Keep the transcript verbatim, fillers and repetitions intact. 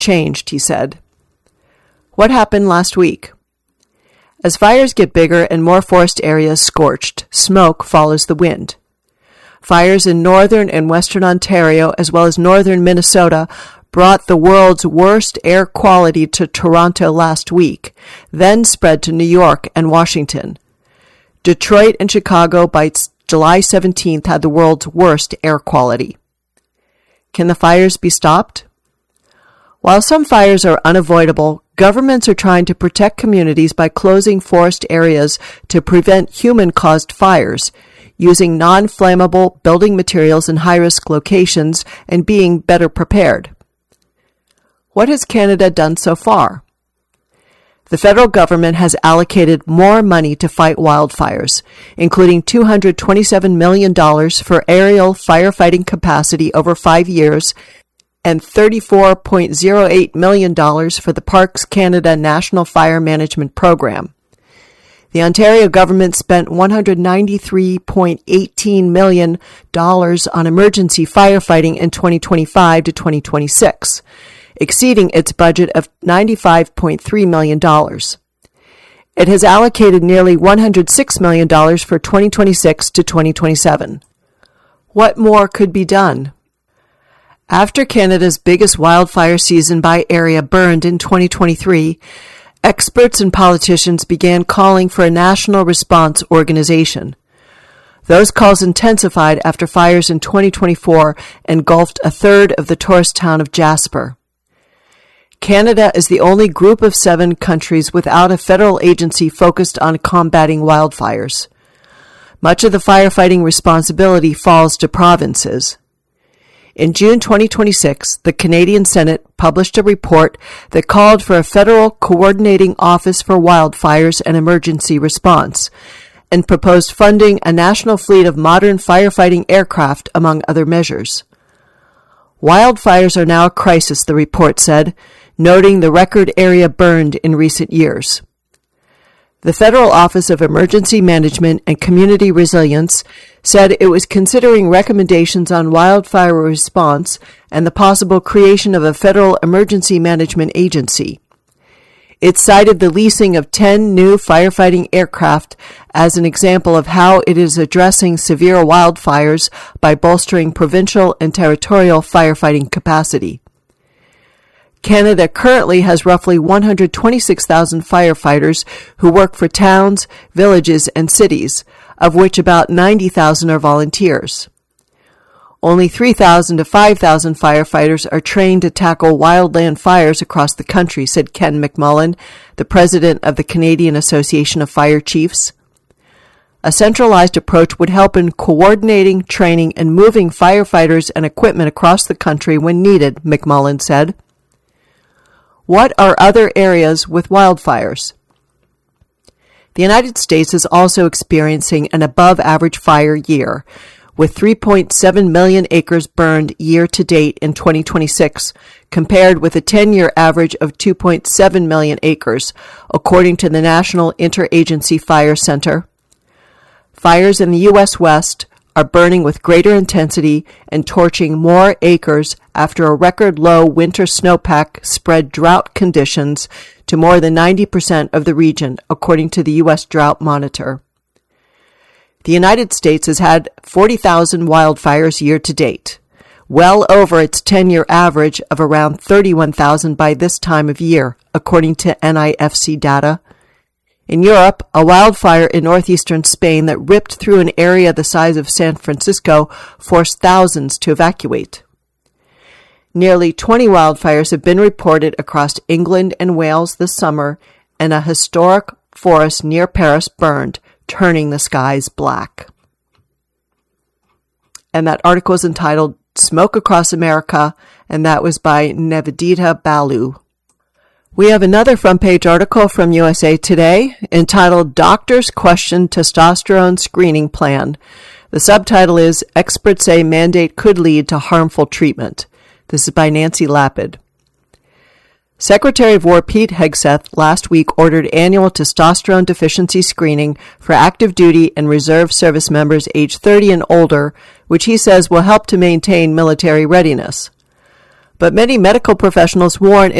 changed, he said. What happened last week? As fires get bigger and more forest areas scorched, smoke follows the wind. Fires in northern and western Ontario, as well as northern Minnesota, brought the world's worst air quality to Toronto last week, then spread to New York and Washington. Detroit and Chicago by July seventeenth had the world's worst air quality. Can the fires be stopped? While some fires are unavoidable, governments are trying to protect communities by closing forest areas to prevent human-caused fires, using non-flammable building materials in high-risk locations, and being better prepared. What has Canada done so far? The federal government has allocated more money to fight wildfires, including two hundred twenty-seven million dollars for aerial firefighting capacity over five years and thirty-four point zero eight million dollars for the Parks Canada National Fire Management Program. The Ontario government spent one hundred ninety-three point one eight million dollars on emergency firefighting in twenty twenty-five to twenty twenty-six, exceeding its budget of ninety-five point three million dollars. It has allocated nearly one hundred six million dollars for twenty twenty-six to twenty twenty-seven. What more could be done? After Canada's biggest wildfire season by area burned in twenty twenty-three, experts and politicians began calling for a national response organization. Those calls intensified after fires in twenty twenty-four engulfed a third of the tourist town of Jasper. Canada is the only group of seven countries without a federal agency focused on combating wildfires. Much of the firefighting responsibility falls to provinces. In June twenty twenty-six, the Canadian Senate published a report that called for a federal coordinating office for wildfires and emergency response, and proposed funding a national fleet of modern firefighting aircraft, among other measures. Wildfires are now a crisis, the report said, noting the record area burned in recent years. The Federal Office of Emergency Management and Community Resilience said it was considering recommendations on wildfire response and the possible creation of a federal emergency management agency. It cited the leasing of ten new firefighting aircraft as an example of how it is addressing severe wildfires by bolstering provincial and territorial firefighting capacity. Canada currently has roughly one hundred twenty-six thousand firefighters who work for towns, villages, and cities, of which about ninety thousand are volunteers. Only three thousand to five thousand firefighters are trained to tackle wildland fires across the country, said Ken McMullen, the president of the Canadian Association of Fire Chiefs. A centralized approach would help in coordinating, training, and moving firefighters and equipment across the country when needed, McMullen said. What are other areas with wildfires? The United States is also experiencing an above-average fire year, with three point seven million acres burned year-to-date in twenty twenty-six, compared with a ten-year average of two point seven million acres, according to the National Interagency Fire Center. Fires in the U S West are burning with greater intensity and torching more acres after a record-low winter snowpack spread drought conditions to more than ninety percent of the region, according to the U S Drought Monitor. The United States has had forty thousand wildfires year-to-date, well over its ten-year average of around thirty-one thousand by this time of year, according to N I F C data. In Europe, a wildfire in northeastern Spain that ripped through an area the size of San Francisco forced thousands to evacuate. Nearly twenty wildfires have been reported across England and Wales this summer, and a historic forest near Paris burned, turning the skies black. And that article is entitled Smoke Across America, and that was by Nivedita Balu. We have another front-page article from U S A Today entitled Doctors Question Testosterone Screening Plan. The subtitle is Experts Say Mandate Could Lead to Harmful Treatment. This is by Nancy Lapid. Secretary of War Pete Hegseth last week ordered annual testosterone deficiency screening for active duty and reserve service members age thirty and older, which he says will help to maintain military readiness. but many medical professionals warn